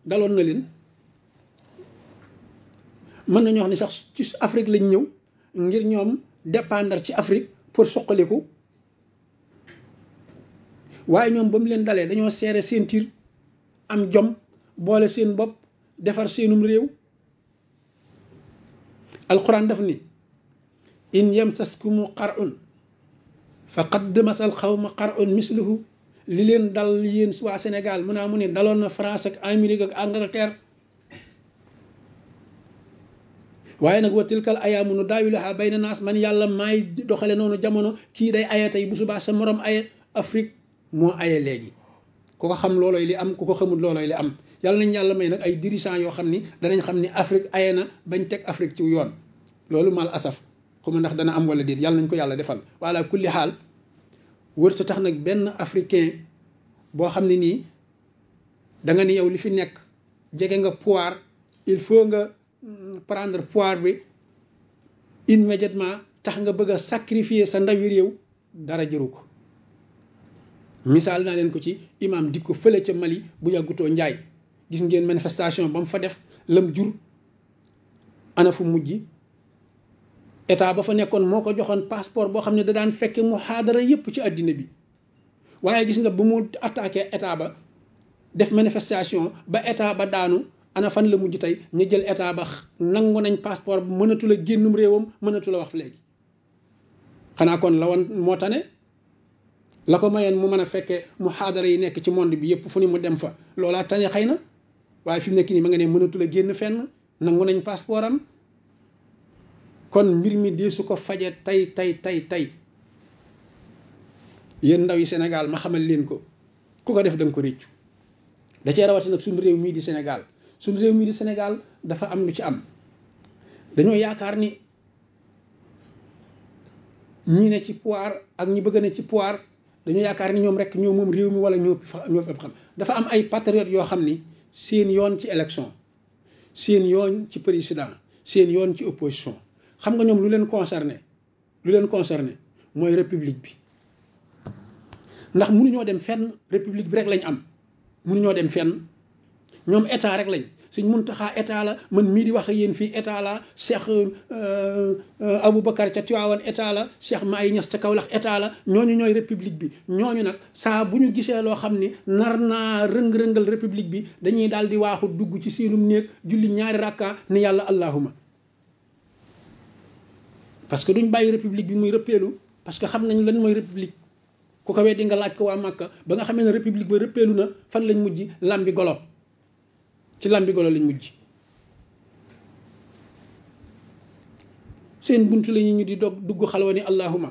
daloon na leen mën nañu wax ni sax ci Afrique lañ ñëw ngir ñoom dépendre ci Afrique pour suqaliku waaye ñoom ba mu leen dalee dañoo seere seen tiir am jom boole seen bopp defar seenum réew alquran daf ni in yamsaskumu qar'un faqad masal xawma qar'un misluhu li leen dal yéen waa Sénégal mu naa mu ne daloon na France ak Amérique ak Angleterre waaye nag wa tilkal ayaamu nu daawiluhaa bayna naas man yàlla maay doxale noonu jamono kii day aye tey bu subaa sa morom aye Afrique moo aye léegi ku ko xam loolooy li am ku ko xamul loolooy li am yàlla nañ yàlla may nag ay dirigeants yoo xam ni danañ xam ni Afrique aye na bañ teg Afrique ci yoon loolu mal asaf xuma ndax dana am wala déet yàlla nañ ko yàlla defal wala kulli xaal wërta tax nag benn africain boo xam ne nii da nga ni yow li fi nekk jege nga pouvoir il faut nga prendre pouvoir bi immédiatement tax nga bëgg a sacrifier sa ndawi réew dara jëru ko misaal naa leen ko ci imam Dicko fële ca Mali bu yàggutoo njaay gis ngeen manifestation ba mu fa def lam jur ana fu mujj état ba fa nekkoon moo ko joxoon passeport boo xam ne da daan fekke muhaadara yépp ci àddina bi waaye gis nga bu mu attaqué état ba def manifestation ba état ba daanu ana fan la mujj tey ñu jël état ba nangu nañ passeport bu mënatu la génnum réewam mënatu la wax léegi xanaa kon la woon moo tane la ko mayoon mu mën a fekkee muhaadara yi nekk ci monde bi yëpp fu ni mu dem fa loolaa tane xëy na waaye fi mu nekk nii ma nga ne mënatu la génn fenn nangu nañ passeport am kon mbir mi dee su ko faje tey yéen ndaw yi Sénégal ma xamal leen ko ku ko def da nga ko réccu da cee rawati nag suñu réew mii di Sénégal suñu réew mii di Sénégal dafa am lu ci am dañoo yaakaar ni ñi ne ci pouvoir ak ñi bëgg ne ci pouvoir dañoo yaakaar ni ñoom rek ñoo moom réew mi wala ñoo fi xam dafa am ay patriotes yoo xam ni seen yoon ci élection seen yoon ci président seen yoon ci opposition xam nga ñoom lu leen concerné mooy république bi ndax mënuñoo dem fenn république bi rek lañ am mënuñoo dem fenn ñoom état rek lañ Sëñ Muntaxa état la man mii di wax ak yéen fii état la Cheikh Aboubacar ca Tiwaawan état la Cheikh Maay Ñas ca Kawlax état la ñooñu ñooy république bi ñooñu nag saa bu ñu gisee loo xam ni nar naa rëng-rëngal république bi dañuy daal di waaxu dugg ci seenum néeg julli ñaari rakka ni yàlla allahuma parce que duñ bàyyi république bi muy rëppeelu parce que xam nañ lan mooy république ku ko weddi nga laaj ko waa Màkka ba nga xamee ne république ba rëppeelu na fan lañ mujj lambi golo ci lambi golo lañ mujj seen buntu la ñu di dugg xalwa ni allahuma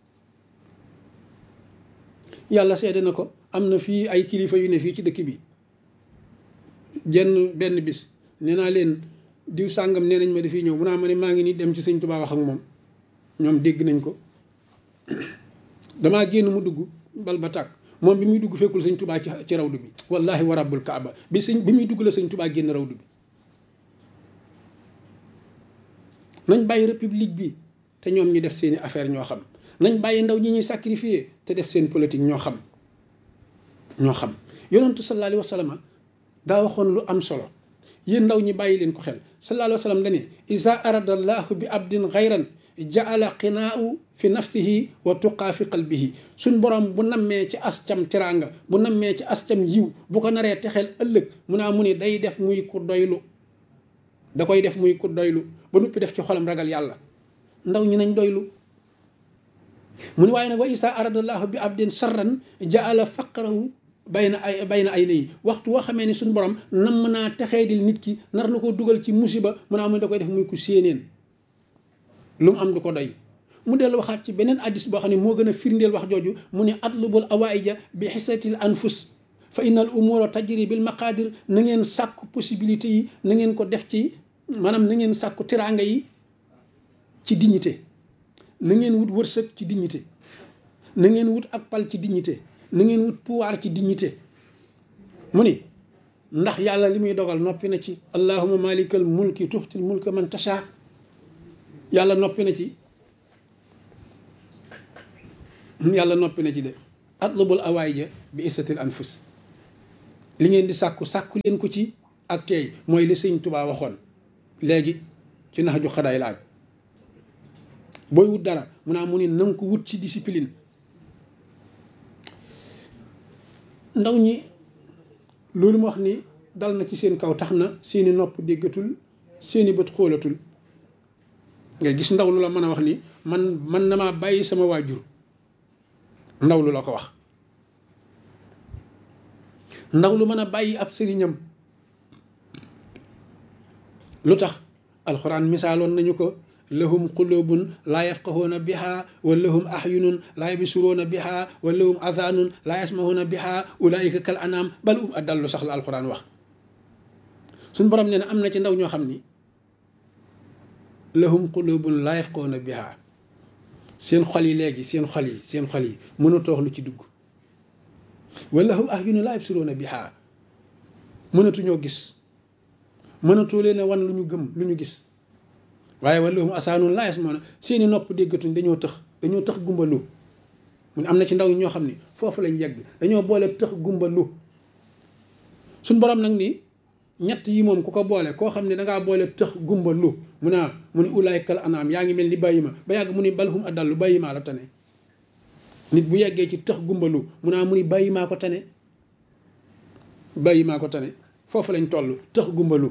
yàlla seede na ko am na fii ay kilifa yu ne fii ci dëkk bi benn bis nee naa leen diw sàngam nee nañ ma dafiy ñëw mu naa ma ne maa ngi nii dem ci sëñ Tuubaa wax ak moom ñoom dégg nañ ko damaa génn mu dugg bal ba tàkk moom bi muy dugg fekkul sëñ Tuubaa ci rawdu bi wallahi wa rabbul kaaba bi muy dugg la sëñ Tuubaa génn rawdu bi nañ bàyyi république bi te ñoom ñu def seeni affaire ñoo xam nañ bàyyi ndaw ñi ñuy sacrifier te def seen politique ñoo xam yonentu sallallahu alayhi wa sallam daa waxoon lu am solo yéen ndaw ñi bàyyi leen ko xel sallallahu alayhi wa sallam dane iza arada allahu bi abdin xayran jaala qinaau fi nafsihi wa tuqaa fi qalbihi suñ borom bu nammee ci ascam teraanga bu nammee ci ascam yiw bu ko naree texeel ëllëg mu ni day def muy ku doylu da koy def muy ku doylu ba noppi def ci xolam ragal yàlla ndaw ñi nañ doylu mu ni waaye nag wa isa aradallahu bi abdin sarran jaala faqrahu bayna aynayhi waxtu woo xamee ni suñ borom namm naa texeedil nit ki nar na ko dugal ci musiba mu ni da koy def muy ku séeneen lu mu am du ko doy mu dellu waxaat ci beneen addis boo xam ne moo gën a firndeel wax jooju mu ne atlubul awaïja bi xisatil anfus fa innal umura tajri bil maqadir na ngeen sàkku possibilité yi na ngeen ko def ci maanaam na ngeen sàkku teraanga yi ci dignité na ngeen wut wërsëg ci dignité na ngeen wut ak pal ci dignité na ngeen wut pouvoir ci dignité mu ni ndax yàlla li muy dogal noppi na ci allahumma malikal mulki tuxtil mulka man tasha yàlla noppi na ci de atlubul awaïja bi isatil anfus li ngeen di sàkku leen ko ci ak tey mooy li sëñ Tuubaa waxoon léegi ci nax ju xadaay laaj booy wut dara mu naa mu ni na nga ko wut ci discipline. ndaw ñi loolu mu wax ni dal na ci seen kaw tax na seeni nopp déggatul seeni bët xoolatul nga gis ndaw lu la mën a wax ni man na maa bàyyi sama waajur. ndaw lu la ko wax ndaw lu mën a bàyyi ab sëriñam lu tax alxuraan misaaloon nañu ko lahum qulubun laa yafqahuuna biha wa lahum ahyunun laa yabsuruuna biha wa lahum adhanun laa yasmahuuna biha ulaika kal anam bal adallu sax la alxuraan wax. suñ borom nee na am na ci ndaw ñoo xam ni lahum qulubun laa yafqahuuna biha seen xol yi léegi seen xol yi mënatoo wax lu ci dugg. wa lahum ahyunun laa yabsuruuna biha mënatuñoo gis mënatoo leen a wan lu ñu gëm lu ñu gis. waaye wa lahum asaanun laa yasma'uuna seeni nopp déggatuñ dañoo tëx gumbalu. mu ne am na ci ndaw ñoo xam ni foofu lañ yegg dañoo boole tëx gumbalu. suñ borom nag ni ñett yi moom ku ko boole koo xam ne dangaa boole tëx gumbalu mu ni ulaa'ikal anaam yaa ngi mel ni bàyyi ma ba yàgg mu ni bal hum adallu bàyyi maa la tane. nit bu yeggee ci tëx gumbalu mu ni bàyyi maa ko tane foofu lañ toll tëx gumbalu.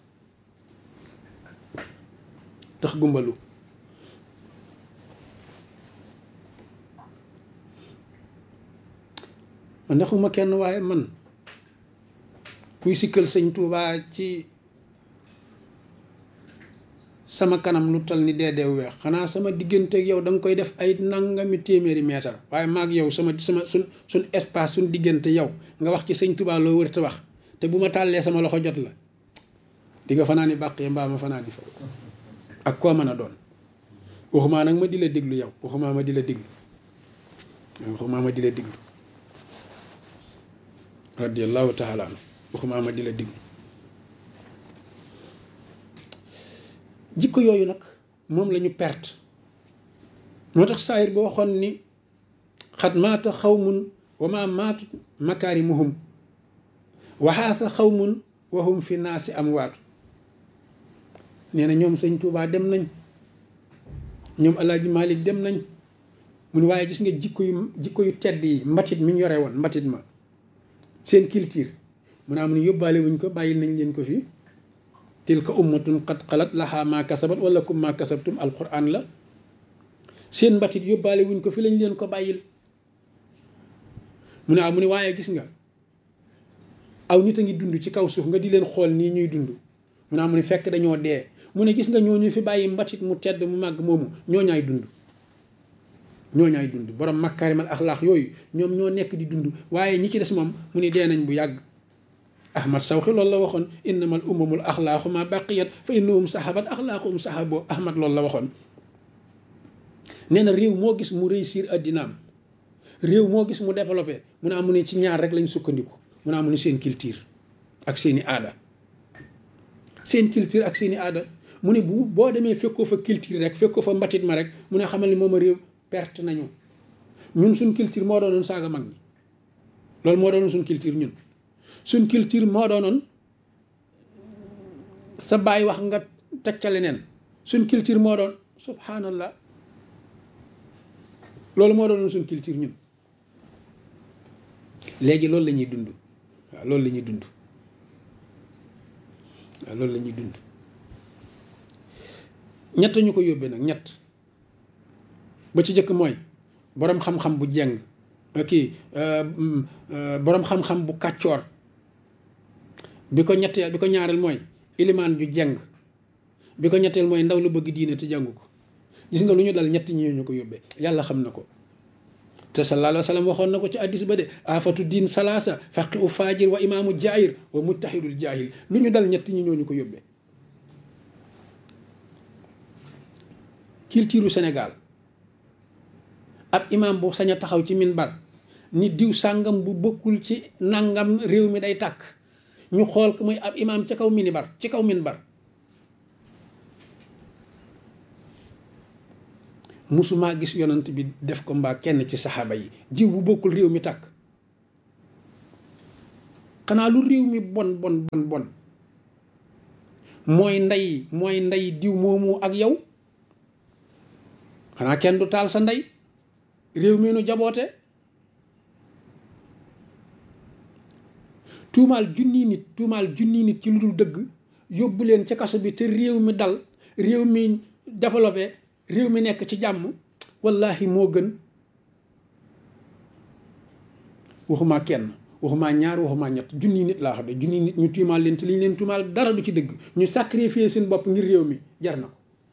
man nexuma kenn waaye man kuy sikkal sëñ Tuubaa ci sama kanam lu tal ni deedeew weex xanaa sama digganteeg yow da nga koy def ay nangami téeméeri meetar waaye maag yow suñ espace suñ diggante yow nga wax ci sëñ Tuubaa loo wër te wax te bu ma tàllee sama loxo jot la di nga fanaa ni bàq yi mbaa ma fanaa di fa ak koo mën a doon waxumaa nag ma di la déglu yow waxumaa ma di la déglu radiyallahu taala anhu waxumaa ma di la déglu. jikko yooyu nag moom la ñu perte moo tax saayir ba waxoon ni xat maata xawmun wa ma maatu makaarimuhum wa xaasa xawmun wa hum fi naasi amwaatu. nee na ñoom sëñ Tuubaa dem nañ ñoom Alaaji Maalik dem nañ mu ne waaye gis nga jikko yu tedd yi mbatit mi ñu yore woon mbatit ma seen culture mu ne am ni yóbbaale wuñ ko bàyyil nañ leen ko fi tilka ummatun qad xalat laha ma kasabat wala kum ma kasabtum alquran la. seen mbatit yóbbaale wuñ ko fi lañ leen ko bàyyil mu ne waaye gis nga aw nit a ngi dund ci kaw suuf nga di leen xool nii ñuy dund mu ne fekk dañoo dee mu ne gis nga ñooñu fi bàyyi mbatit mu tedd mu màgg moomu ñooñaay dund borom makaarimal axlaax yooyu ñoom ñoo nekk di dund waaye ñi ci des moom mu ne dee nañ bu yàgg. Ahmad Sawxi loolu la waxoon innamal umamul axlaaqu ma baqiyat fa innahum sahabat axlaaquhum sahabo Ahmad loolu la waxoon. nee na réew moo gis mu réussir addinaam réew moo gis mu développé mu ne ci ñaar rek lañ sukkandiku mu ne seen culture ak seeni aada. mu ne boo demee fekkoo fa culture rek fekkoo fa mbatit ma rek mu ne xamal ni moom a réew perte nañu. ñun suñ culture moo doonoon saaga mag ñi loolu moo doonoon suñ culture ñun suñ culture moo doonoon sa baay wax nga teg ca leneen suñ culture moo doon subhanallah loolu moo doonoon suñ culture ñun. léegi loolu la ñuy dund waaw loolu la ñuy dund ñett ñu ko yóbbee nag ñett ba ci jëkk mooy boroom xam-xam bu jeng boroom xam-xam bu kàccoor bi ko ñaareel mooy ilimaan ju jeng bi ko ñetteel mooy ndaw lu bëgg diine te jàngu ko. gis nga lu ñu dal ñett ñi ñu ko yóbbee yàlla xam na ko te sallallahu alayhi wa sallam waxoon na ko ci addis ba de afatu diin salaasa faqi u faajir wa imaamu jaahir wa muttahidul jaahil lu ñu dal ñett ñi ñooñu ko yóbbee. culture Sénégal ab imaam bu sañ a taxaw ci minbar ni diw sàngam bu bokkul ci nangam réew mi day tàkk ñu xool ko muy ab imaam ci kaw minbar musumaa gis yonent bi def ko mbaa kenn ci saxaaba yi diw bu bokkul réew mi tàkk. xanaa lu réew mi bon mooy ndey diw moomu ak yow xanaa kenn du taal sa ndey réew mi nu jaboote tuumaal junni nit ci lu dul dëgg yóbbu leen ca kaso bi te réew mi dal réew mi développé réew mi nekk ci jàmm wallahi moo gën waxumaa kenn waxumaa ñaar waxumaa ñett junni nit laa xam ne junni nit ñu tuumaal leen te li ñu leen tuumaal dara du ci dëgg ñu sacrifier seen bopp ngir réew mi jar na ko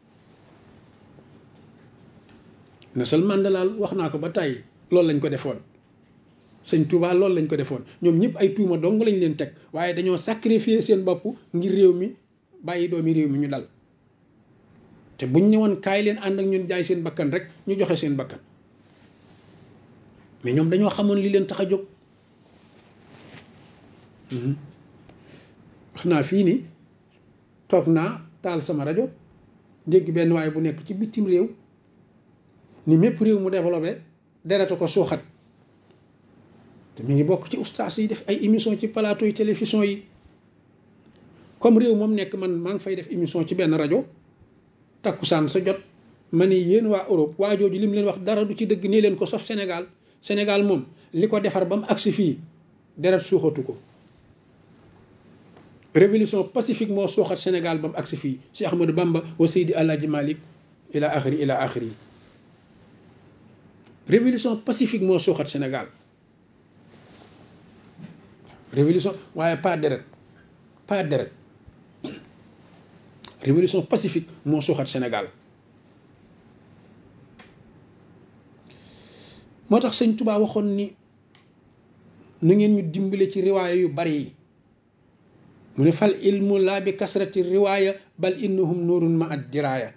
Nelson Mandela wax naa ko ba tàyyi loolu lañ ko defoon sëñ Touba loolu lañ ko defoon ñoom ñëpp ay tuuma dong lañ leen teg waaye dañoo sacrifier seen bopp ngir réew mi bàyyi doomi réew mi ñu dal te buñ ñëwoon kaay leen ànd ak ñun jaay seen bakkan rek ñu joxe seen bakkan mais ñoom dañoo xamoon li leen tax a jóg wax naa fii ni toog naa taal sama rajo dégg benn waaye bu nekk ci bitim réew ni mépp réew mu développé dereta ko suuxat te mi ngi bokk ci ustaas yi def ay émission ci plateau yi télévision yi comme réew moom nekk man maa ngi fay def émission ci benn rajo takkusaan sa jot ma ni yéen waa Europe waa jooju li mu leen wax dara du ci dëgg nii leen ko sauf Sénégal moom li ko defar ba mu agsi fii deret suuxatu ko révolution pacifique moo suuxat Sénégal ba mu agsi fii Cheikh Ahmadou Bamba wa Seydi Alaaji Malik ila axiri révolution pacifique moo suuxat Sénégal révolution waaye pas deret révolution pacifique moo suuxat Sénégal moo tax sëñ Touba waxoon ni na ngeen ñu dimbale ci riwaaya yu bari yi mu ne fal ilmu laa bi kasrati riwaaya bal innahum nuurun ma ad diraaya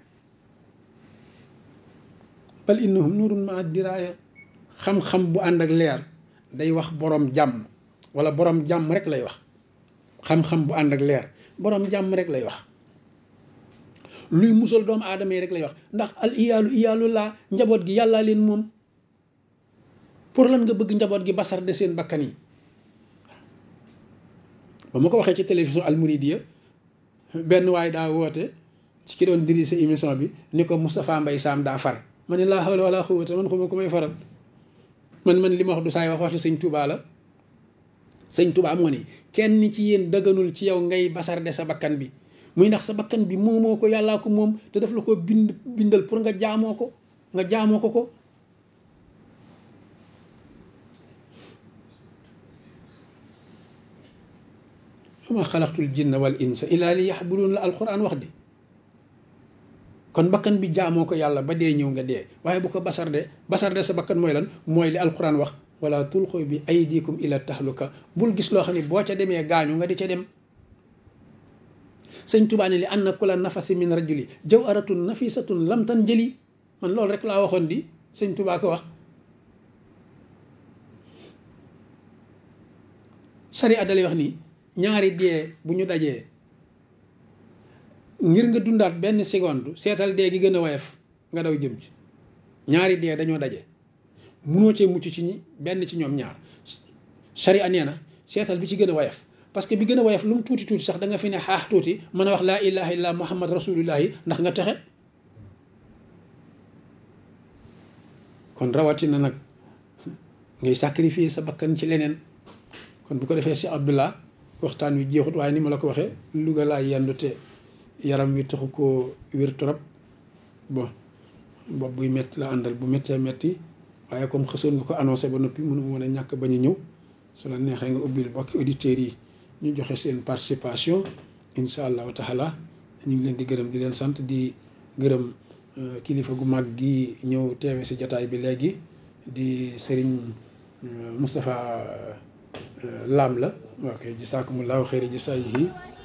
xam-xam bu ànd ak leer day wax borom jàmm wala borom jàmm rek lay wax xam-xam bu ànd ak leer borom jàmm rek lay wax luy musal doomu aadama yi rek lay wax ndax al iyaalu laa njaboot gi yàllaa leen moom pour lan nga bëgg njaboot gi basar de seen bakkan yi ba ma ko waxee ci télévision Al Mouridiya benn waay daa woote ci ki doon dirigé émission bi ni ko Moustapha Mbaye Sam daa far ma ne laa hawla wala quwwata man xuma ko may faral man li ma wax du saay waxi sëñ Touba la sëñ Touba moo ni kenn ci yéen dëgganul ci yow ngay basar de sa bakkan bi muy ndax sa bakkan bi moomoo ko yàllaa ko moom te daf la ko bindal pour nga jaamoo ko ma xalaqtul jinna wal insa illa li yaxbudun la alquran wax de kon bakkan bi jaamoo ko yàlla ba dee ñëw nga dee waaye bu ko basar de sa bakkan mooy lan mooy li alquran wax wala tulqu bi aydikum ila tahluka bul gis loo xam ne boo ca demee gaañu nga di ca dem sëñ Tuubaa ne li anna kula nafasi min rajuli jawharatun nafisatun lam tan jëli man loolu rek laa waxoon di sëñ Tuubaa ko wax sariya dalay wax nii ñaari dee bu ñu dajee ngir nga dundaat benn seconde seetal dee gi gën a woyof nga daw jëm ci ñaari dee dañoo daje munoo cee mucc ci benn ci ñoom ñaar sariya nee na seetal bi ci gën a woyof parce que bi gën a woyof lu mu tuuti sax da nga fi ne xaax tuuti mën a wax laa ilaha illallah muhammad rasulullahi ndax nga texe kon rawatina nag ngay sacrifier sa bakkan ci leneen kon bu ko defee si Abdullah waxtaan wi jeexut waaye ni ma la ko waxee Louga laa yendu te yaram wi taxu koo wér trop bon bopp buy métti la àndal bu méttee métti waaye comme xësoon nga ko annoncé ba noppi mënu mën a ñàkk bañ a ñëw su la neexee nga ubbil bokki auditeurs yi ñu joxe seen participation incha allahu taala ñu ngi leen di gërëm di leen sant di gërëm kilifa gu mag gi ñëw teewe si jataay bi léegi di Serigne Moustapha Lam la ok jisaakumullahu xayri jisaayihi